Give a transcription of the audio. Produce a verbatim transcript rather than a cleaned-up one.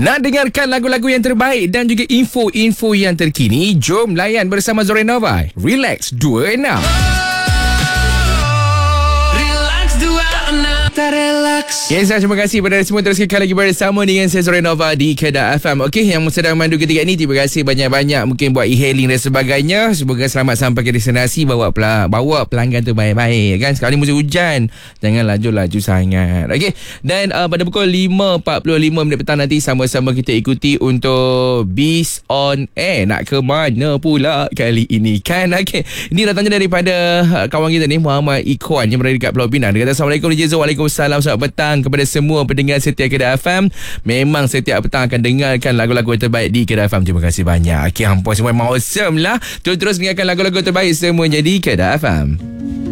Nak dengarkan lagu-lagu yang terbaik dan juga info-info yang terkini? Jom layan bersama Zorenova. Relax dua puluh enam. Yes, terima kasih kepada semua terus sekali lagi bersama dengan saya Zorenova di Kedah F M. Okey, yang sedang memandu ketika ini, terima kasih banyak-banyak mungkin buat e-hailing dan sebagainya. Semoga selamat sampai ke destinasi, bawa pel- bawa pelanggan tu baik-baik kan. Sekarang ni musim hujan, jangan laju-laju sangat. Okey, dan uh, pada pukul lima empat puluh lima minit petang nanti sama-sama kita ikuti untuk Biz on Air. Nak ke mana pula kali ini kan? Okey, ini datangnya daripada uh, kawan kita ni Muhammad Ikhwan yang berada dekat Pulau Pinang. Dia kata Assalamualaikum D J Zul. Waalaikumsalam, selamat petang kepada semua pendengar setia Kedah F M. Memang setiap petang akan dengarkan lagu-lagu terbaik di Kedah F M. Terima kasih banyak. Okay, hampa semua memang awesome lah. Terus-terus dengarkan lagu-lagu terbaik semuanya di Kedah F M.